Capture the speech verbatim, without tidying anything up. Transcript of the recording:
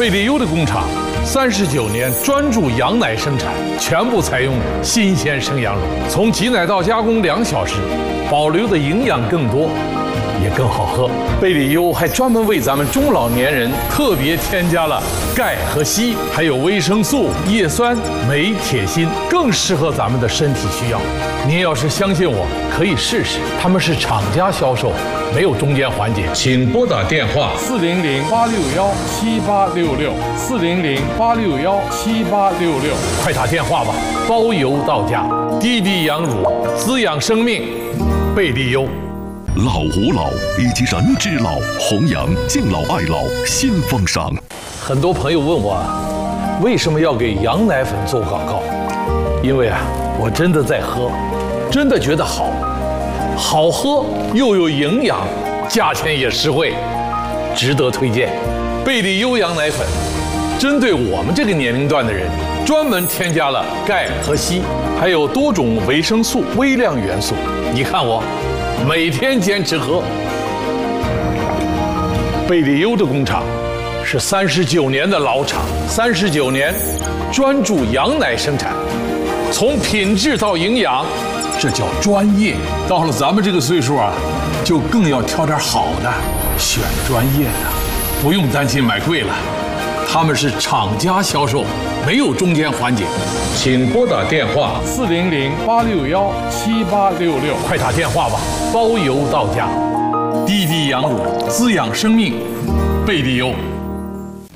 贝利优的工厂三十九年专注羊奶生产，全部采用新鲜生羊乳，从挤奶到加工两小时，保留的营养更多，也更好喝。贝利优还专门为咱们中老年人特别添加了钙和硒，还有维生素、叶酸、镁、铁、锌，更适合咱们的身体需要。您要是相信我，可以试试。他们是厂家销售，没有中间环节。请拨打电话四零零八六幺七八六六四零零八六幺七八六六，快打电话吧，包邮到家。滴滴羊乳，滋养生命，贝利优。 老吾老以及人之老，弘扬敬老爱老新风尚。 很多朋友问我，为什么要给羊奶粉做广告？因为啊，我真的在喝，真的觉得好，好喝又有营养，价钱也实惠，值得推荐。贝利优羊奶粉，针对我们这个年龄段的人，专门添加了钙和硒，还有多种维生素、微量元素。你看我。每天坚持喝。贝利优的工厂是三十九年的老厂，三十九年专注羊奶生产，从品质到营养，这叫专业。到了咱们这个岁数啊，就更要挑点好的，选专业的，不用担心买贵了。他们是厂家销售，没有中间环节。请拨打电话四零零八六幺七八六六，快打电话吧，包邮到家。滴滴羊乳，滋养生命，贝利优。